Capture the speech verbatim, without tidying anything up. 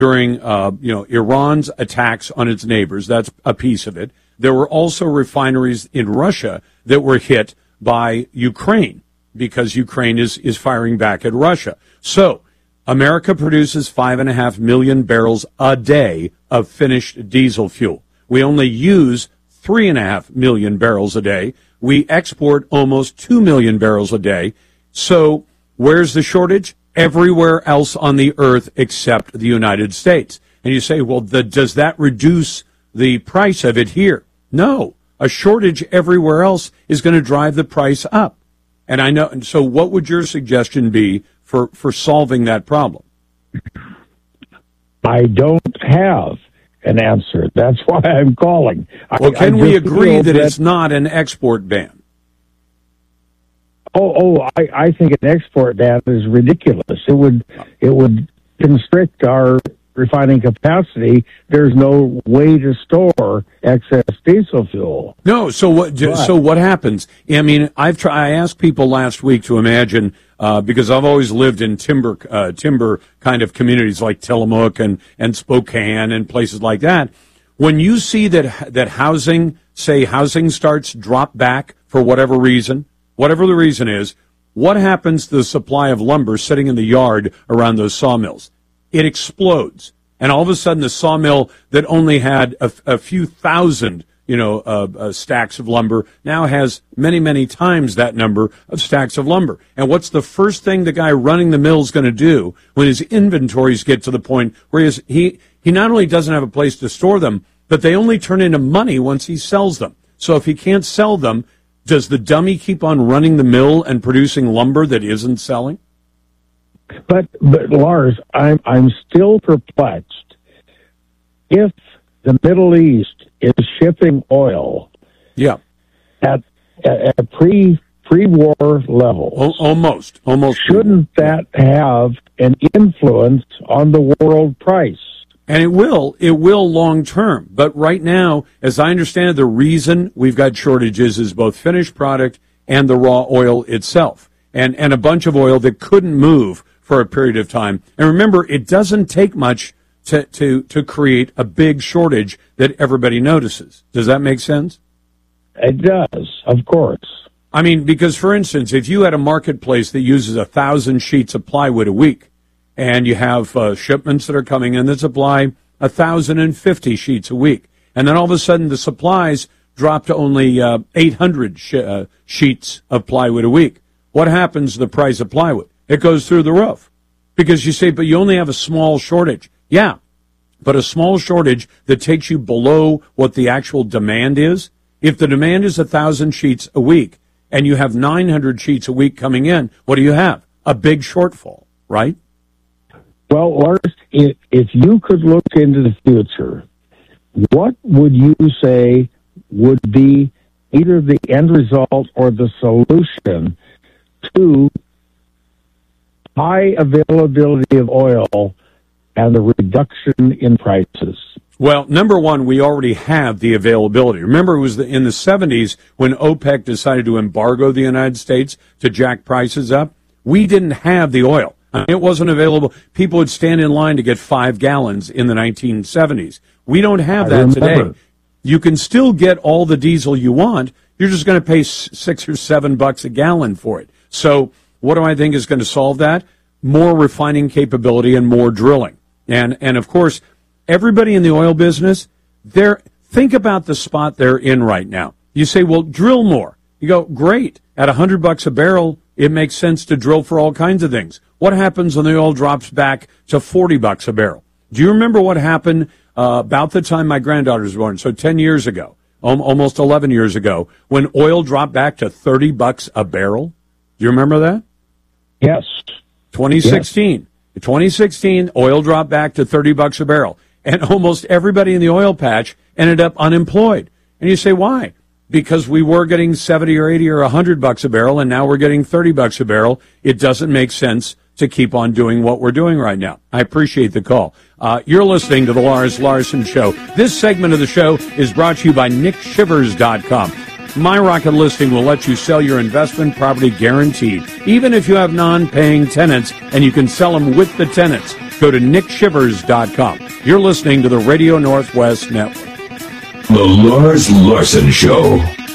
during, uh, you know, Iran's attacks on its neighbors. That's a piece of it. There were also refineries in Russia that were hit by Ukraine because Ukraine is, is firing back at Russia. So America produces five and a half million barrels a day of finished diesel fuel. We only use three and a half million barrels a day. We export almost two million barrels a day. So where's the shortage? Everywhere else on the earth except the United States. And you say, well, the, does that reduce the price of it here? No. A shortage everywhere else is going to drive the price up. And I know. And so what would your suggestion be for, for solving that problem? I don't have an answer. That's why I'm calling. Well, can I we agree that, that it's not an export ban? Oh, oh, I, I think an export ban is ridiculous. It would, it would constrict our refining capacity. There's no way to store excess diesel fuel. No. So what? But, so what happens? I mean, I've tried. I asked people last week to imagine uh, because I've always lived in timber, uh, timber kind of communities like Tillamook and and Spokane and places like that. When you see that that housing, say housing starts drop back for whatever reason. Whatever the reason is, what happens to the supply of lumber sitting in the yard around those sawmills? It explodes. And all of a sudden, the sawmill that only had a, a few thousand, you know, uh, uh, stacks of lumber now has many, many times that number of stacks of lumber. And what's the first thing the guy running the mill is going to do when his inventories get to the point where he, is, he, he not only doesn't have a place to store them, but they only turn into money once he sells them. So if he can't sell them, does the dummy keep on running the mill and producing lumber that isn't selling? But, but Lars, I'm I'm still perplexed. If the Middle East is shipping oil, yeah, at at, at pre pre war levels, o- almost, almost, shouldn't that have an influence on the world price? And it will, it will long term. But right now, as I understand it, the reason we've got shortages is both finished product and the raw oil itself. And, and a bunch of oil that couldn't move for a period of time. And remember, it doesn't take much to, to, to create a big shortage that everybody notices. Does that make sense? It does, of course. I mean, because for instance, if you had a marketplace that uses a thousand sheets of plywood a week, and you have uh, shipments that are coming in that supply one thousand fifty sheets a week. And then all of a sudden the supplies drop to only uh, eight hundred sh- uh, sheets of plywood a week. What happens to the price of plywood? It goes through the roof. Because you say, but you only have a small shortage. Yeah, but a small shortage that takes you below what the actual demand is. If the demand is one thousand sheets a week and you have nine hundred sheets a week coming in, what do you have? A big shortfall, right? Well, Lars, if, if you could look into the future, what would you say would be either the end result or the solution to high availability of oil and the reduction in prices? Well, number one, we already have the availability. Remember, it was the, in the seventies when OPEC decided to embargo the United States to jack prices up. We didn't have the oil. I mean, it wasn't available. People would stand in line to get five gallons in the nineteen seventies. We don't have that today. You can still get all the diesel you want. You're just going to pay six or seven bucks a gallon for it. So what do I think is going to solve that? More refining capability and more drilling. And, and of course, everybody in the oil business, they're, think about the spot they're in right now. You say, well, drill more. You go, great. At one hundred bucks a barrel, it makes sense to drill for all kinds of things. What happens when the oil drops back to forty bucks a barrel? Do you remember what happened uh, about the time my granddaughter was born? So ten years ago, um, almost eleven years ago, when oil dropped back to thirty bucks a barrel. Do you remember that? Yes. twenty sixteen. Yes. twenty sixteen, oil dropped back to thirty bucks a barrel. And almost everybody in the oil patch ended up unemployed. And you say, why? Because we were getting seventy or eighty or one hundred bucks a barrel, and now we're getting thirty bucks a barrel. It doesn't make sense to keep on doing what we're doing right now. I appreciate the call. Uh, you're listening to the Lars Larson Show. This segment of the show is brought to you by Nick Shivers dot com. My Rocket listing will let you sell your investment property guaranteed, even if you have non-paying tenants, and you can sell them with the tenants. go to nick shivers dot com. You're listening to the Radio Northwest Network. The Lars Larson Show.